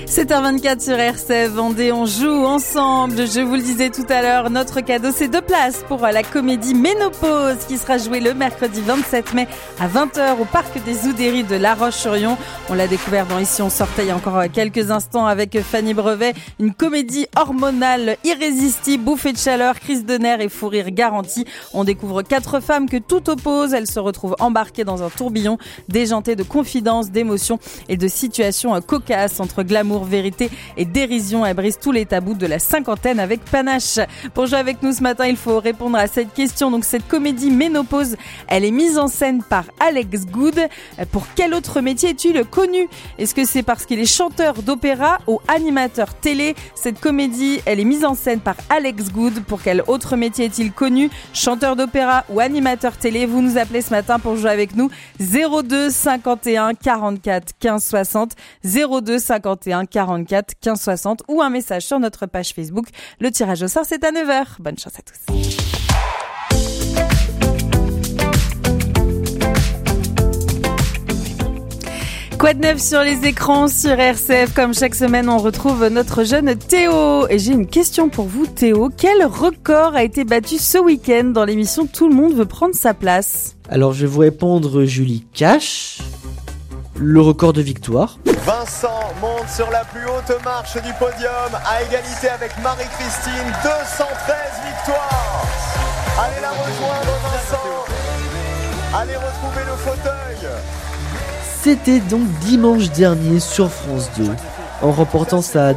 7h24 sur RCF Vendée, on joue ensemble. Je vous le disais tout à l'heure, notre cadeau c'est 2 places pour la comédie Ménopause qui sera jouée le mercredi 27 mai à 20h au Parc des Oudéries de La Roche-sur-Yon. On l'a découvert dans Ici on sortait il y a encore quelques instants avec Fanny Brevet. Une comédie hormonale irrésistible, bouffée de chaleur, crise de nerfs et fou rire garanti. On découvre 4 femmes que tout oppose. Elles se retrouvent embarquées dans un tourbillon déjanté de confidences, d'émotions et de situations cocasses entre glamour, vérité et dérision. Elle brise tous les tabous de la cinquantaine avec panache. Pour jouer avec nous ce matin, il faut répondre à cette question. Donc cette comédie Ménopause, elle est mise en scène par Alex Good. Pour quel autre métier est-il connu? Est-ce que c'est parce qu'il est chanteur d'opéra ou animateur télé? Cette comédie, elle est mise en scène par Alex Good. Pour quel autre métier est-il connu? Chanteur d'opéra ou animateur télé? Vous nous appelez ce matin pour jouer avec nous. 02 51 44 15 60 02 51 44 15 60 ou un message sur notre page Facebook. Le tirage au sort, c'est à 9h. Bonne chance à tous. Quoi de neuf sur les écrans sur RCF? Comme chaque semaine, on retrouve notre jeune Théo. Et j'ai une question pour vous, Théo. Quel record a été battu ce week-end dans l'émission Tout le monde veut prendre sa place? Alors je vais vous répondre, Julie. Cash, le record de victoire. Vincent monte sur la plus haute marche du podium à égalité avec Marie-Christine. 213 victoires. Allez la rejoindre, Vincent. Allez retrouver le fauteuil. C'était donc dimanche dernier sur France 2. En remportant sa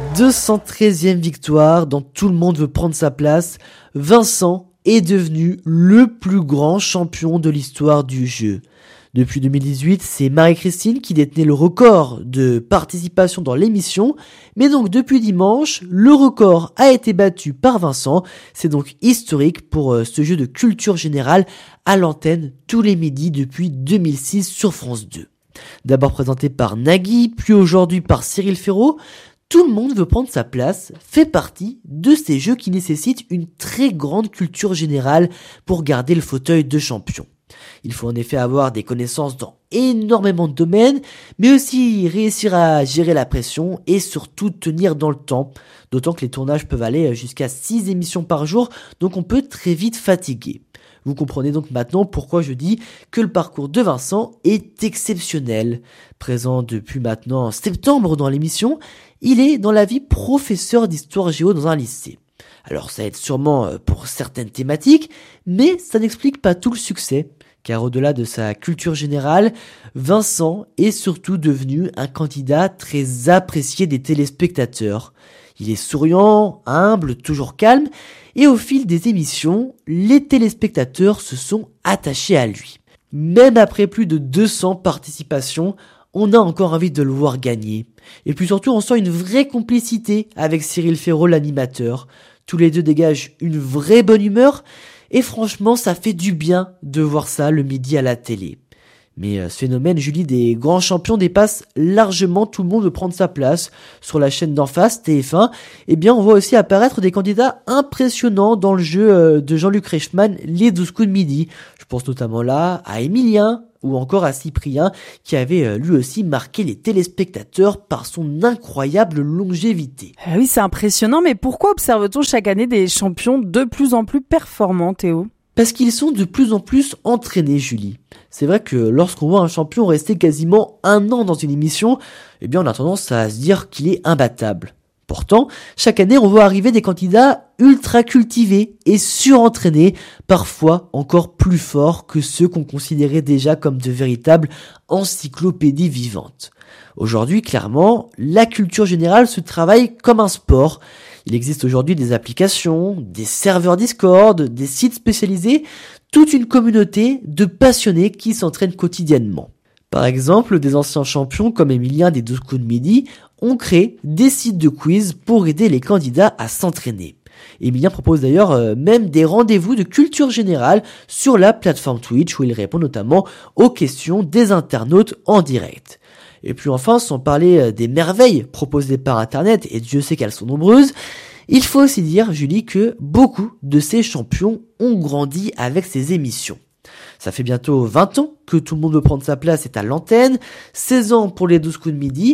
213e victoire dans Tout le monde veut prendre sa place, Vincent est devenu le plus grand champion de l'histoire du jeu. Depuis 2018, c'est Marie-Christine qui détenait le record de participation dans l'émission, mais donc depuis dimanche, le record a été battu par Vincent. C'est donc historique pour ce jeu de culture générale à l'antenne tous les midis depuis 2006 sur France 2. D'abord présenté par Nagui, puis aujourd'hui par Cyril Ferraud, Tout le monde veut prendre sa place fait partie de ces jeux qui nécessitent une très grande culture générale pour garder le fauteuil de champion. Il faut en effet avoir des connaissances dans énormément de domaines, mais aussi réussir à gérer la pression et surtout tenir dans le temps, d'autant que les tournages peuvent aller jusqu'à 6 émissions par jour, donc on peut très vite fatiguer. Vous comprenez donc maintenant pourquoi je dis que le parcours de Vincent est exceptionnel. Présent depuis maintenant septembre dans l'émission, il est dans la vie professeur d'histoire géo dans un lycée. Alors ça aide sûrement pour certaines thématiques, mais ça n'explique pas tout le succès. Car au-delà de sa culture générale, Vincent est surtout devenu un candidat très apprécié des téléspectateurs. Il est souriant, humble, toujours calme, et au fil des émissions, les téléspectateurs se sont attachés à lui. Même après plus de 200 participations, on a encore envie de le voir gagner. Et puis surtout, on sent une vraie complicité avec Cyril Ferraud, l'animateur. Tous les deux dégagent une vraie bonne humeur, et franchement, ça fait du bien de voir ça le midi à la télé. Mais ce phénomène, Julie, des grands champions dépasse largement Tout le monde veut prendre sa place. Sur la chaîne d'en face, TF1, eh bien, on voit aussi apparaître des candidats impressionnants dans le jeu de Jean-Luc Reichmann, les 12 coups de midi. Je pense notamment là à Emilien ou encore à Cyprien, qui avait lui aussi marqué les téléspectateurs par son incroyable longévité. Ah oui, c'est impressionnant, mais pourquoi observe-t-on chaque année des champions de plus en plus performants, Théo? Parce qu'ils sont de plus en plus entraînés, Julie. C'est vrai que lorsqu'on voit un champion rester quasiment 1 an dans une émission, eh bien on a tendance à se dire qu'il est imbattable. Pourtant, chaque année on voit arriver des candidats ultra cultivés et surentraînés, parfois encore plus forts que ceux qu'on considérait déjà comme de véritables encyclopédies vivantes. Aujourd'hui, clairement, la culture générale se travaille comme un sport. Il existe aujourd'hui des applications, des serveurs Discord, des sites spécialisés, toute une communauté de passionnés qui s'entraînent quotidiennement. Par exemple, des anciens champions comme Emilien des 12 coups de midi ont créé des sites de quiz pour aider les candidats à s'entraîner. Emilien propose d'ailleurs même des rendez-vous de culture générale sur la plateforme Twitch où il répond notamment aux questions des internautes en direct. Et puis enfin, sans parler des merveilles proposées par Internet, et Dieu sait qu'elles sont nombreuses, il faut aussi dire, Julie, que beaucoup de ces champions ont grandi avec ces émissions. Ça fait bientôt 20 ans que Tout le monde veut prendre sa place est à l'antenne, 16 ans pour les 12 coups de midi.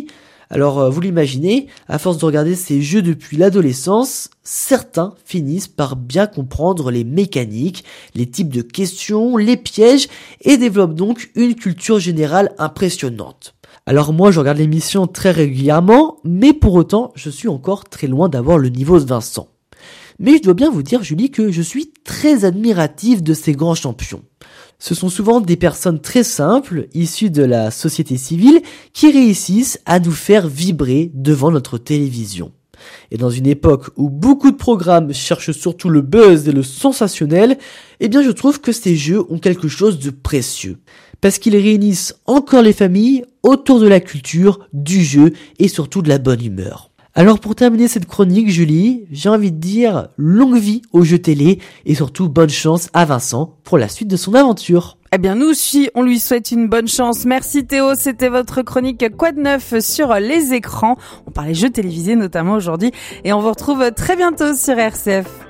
Alors, vous l'imaginez, à force de regarder ces jeux depuis l'adolescence, certains finissent par bien comprendre les mécaniques, les types de questions, les pièges et développent donc une culture générale impressionnante. Alors moi, je regarde l'émission très régulièrement, mais pour autant, je suis encore très loin d'avoir le niveau de Vincent. Mais je dois bien vous dire, Julie, que je suis très admiratif de ces grands champions. Ce sont souvent des personnes très simples, issues de la société civile, qui réussissent à nous faire vibrer devant notre télévision. Et dans une époque où beaucoup de programmes cherchent surtout le buzz et le sensationnel, eh bien je trouve que ces jeux ont quelque chose de précieux. Parce qu'ils réunissent encore les familles autour de la culture, du jeu et surtout de la bonne humeur. Alors pour terminer cette chronique, Julie, j'ai envie de dire longue vie aux jeux télé et surtout bonne chance à Vincent pour la suite de son aventure. Eh bien nous aussi, on lui souhaite une bonne chance. Merci Théo, c'était votre chronique Quoi de neuf sur les écrans. On parlait jeux télévisés notamment aujourd'hui et on vous retrouve très bientôt sur RCF.